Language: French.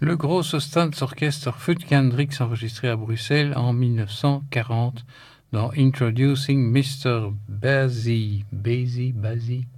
Le Grosse Ostanz Orchestre fut Hendrix enregistré à Bruxelles en 1940 dans Introducing Mr. Basie.